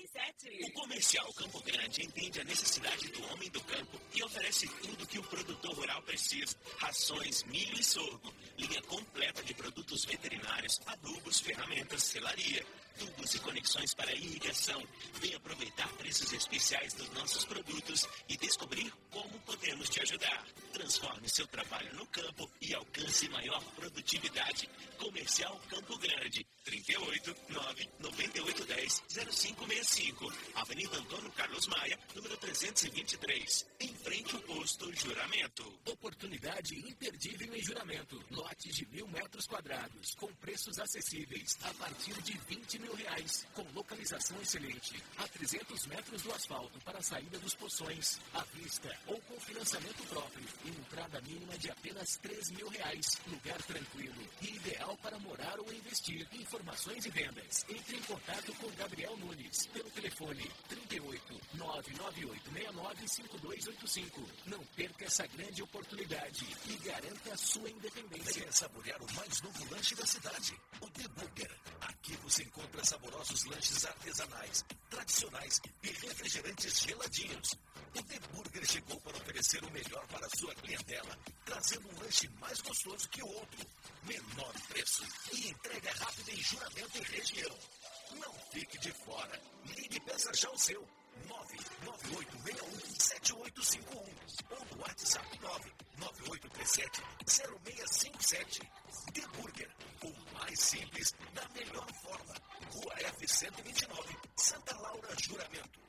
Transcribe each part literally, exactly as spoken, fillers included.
sete. O Comercial Campo Grande entende a necessidade do homem do campo e oferece tudo que o produtor rural precisa. Rações, milho e sorgo. Linha completa de produtos veterinários, adubos, ferramentas, selaria. Tubos e conexões para irrigação. Venha aproveitar preços especiais dos nossos produtos e descobrir como podemos te ajudar. Transforme seu trabalho no campo e alcance maior produtividade. Comercial Campo Grande, trinta e oito, nove, noventa e oito, dez, zero cinco seis cinco. Avenida Antônio Carlos Maia, número trezentos e vinte e três. Em frente ao posto Juramento. Oportunidade imperdível em Juramento. Lotes de mil metros quadrados, com preços acessíveis, a partir de vinte mil reais, com localização excelente, a trezentos metros do asfalto para a saída dos poções, à vista ou com financiamento próprio, e entrada mínima de apenas três mil reais. Lugar tranquilo e ideal para morar ou investir. Informações e vendas. Entre em contato com Gabriel Nunes pelo telefone trinta e oito, nove nove oito seis nove cinco dois oito cinco. Não perca essa grande oportunidade e garanta a sua independência. Venha saborear o mais novo lanche da cidade, o The Burger. Aqui você encontra saborosos lanches artesanais, tradicionais e refrigerantes geladinhos. O The Burger chegou para oferecer o melhor para a sua clientela, trazendo um lanche mais gostoso que o outro, menor preço e entrega rápida em Juramento e região. Não fique de fora. Ligue e peça já o seu. nove nove oito seis um sete oito cinco um ou no WhatsApp nove nove oito três sete zero seis cinco sete. The Burger, o mais simples, da melhor forma. Rua F cento e vinte e nove, Santa Laura, Juramento.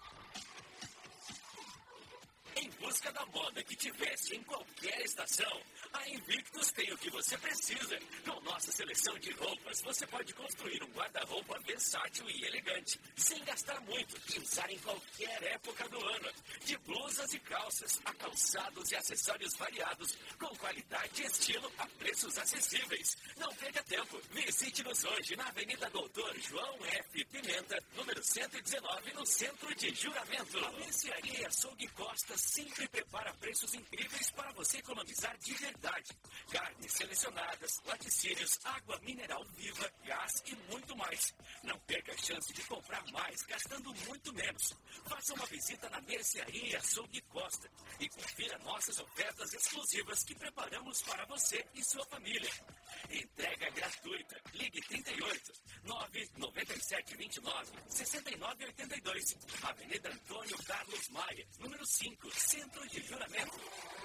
Em busca da moda que te veste em qualquer estação, a Invictus tem o que você precisa. Com nossa seleção de roupas, você pode construir um guarda-roupa versátil e elegante, sem gastar muito e usar em qualquer época do ano. De blusas e calças, a calçados e acessórios variados, com qualidade e estilo a preços acessíveis. Não perca tempo, visite-nos hoje na Avenida Doutor João F. Pimenta, número cento e dezenove, no centro de Juramento. A Mercearia Açougue Costa sempre prepara preços incríveis para você economizar de verdade. Carnes selecionadas, laticínios, água mineral viva, gás e muito mais. Não perca a chance de comprar mais gastando muito menos. Faça uma visita na Mercearia Açougue Costa e confira nossas ofertas exclusivas que preparamos para você e sua família. Entrega gratuita. Ligue trinta e oito, nove nove sete dois nove, seis nove oito dois. Avenida Antônio Carlos Maia, número cinco, Centro de Juramento.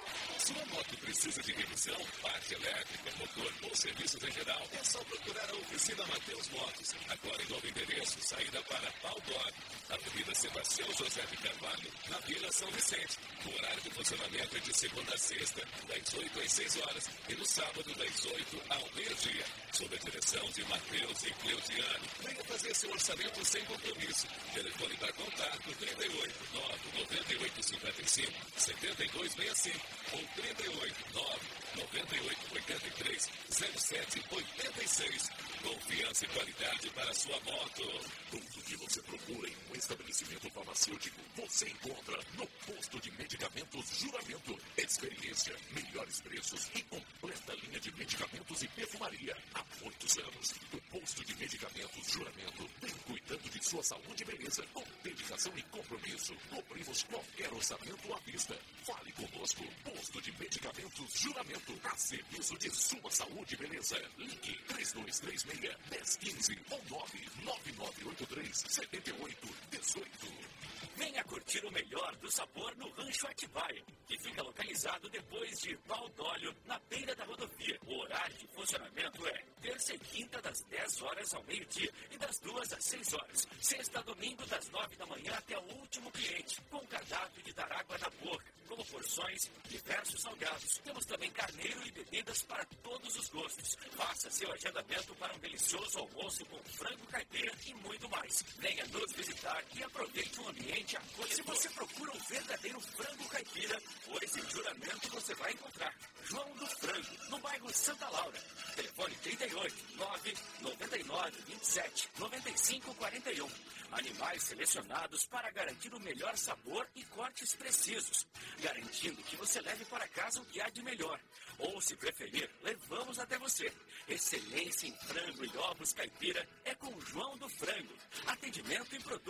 Sua moto precisa de revisão, parte elétrica, motor ou serviços em geral? É só procurar a oficina Mateus Motos. Agora em novo endereço, saída para Pau d'Or, Avenida Sebastião José de Carvalho, na Vila São Vicente. O horário de funcionamento é de segunda a sexta, das oito às seis horas, e no sábado, das oito ao meio-dia. Sob a direção de Matheus e Cleudiane. Venha fazer seu orçamento sem compromisso. Telefone para contato trinta e oito, nove nove oito cinco cinco, sete dois seis cinco ou trinta e oito, nove nove oito oito três, zero sete oito seis. Confiança e qualidade para a sua moto. Tudo que você procura em um estabelecimento farmacêutico, você encontra no Posto de Medicamentos Juramento. Experiência, melhores preços e completa linha de medicamentos e perfumaria. Há muitos anos, o Posto de Medicamentos Juramento vem cuidando de sua saúde e beleza, com dedicação e compromisso. Cobrimos qualquer orçamento à vista. Fale conosco. Posto de Medicamentos Juramento, a serviço de sua saúde e beleza. Ligue três dois três seis, um zero um cinco ou nove nove nove oito três, sete oito um oito. Venha curtir o melhor do sabor no Rancho Atibaia, que fica localizado depois de Pau d'Óleo, na beira da rodovia. O horário de funcionamento é terça e quinta das dez horas ao meio-dia e das duas às seis horas. Sexta a domingo das nove da manhã até o último cliente, com cardápio de dar água na boca, como porções, diversos salgados. Temos também carneiro e bebidas para todos os gostos. Faça seu agendamento para um delicioso almoço com frango caipira e muito mais. Venha nos visitar e aproveite um ambiente acolhedor. Se você procura um verdadeiro frango caipira, pois em Juramento você vai encontrar João do Frango, no bairro Santa Laura. Telefone trinta e oito, nove nove nove, vinte e sete, noventa e cinco quarenta e um. Animais selecionados para garantir o melhor sabor e cortes precisos, garantindo que você leve para casa o que há de melhor. Ou, se preferir, levamos até você. Excelência em frango e ovos caipira é com João do Frango. Atendimento em produtos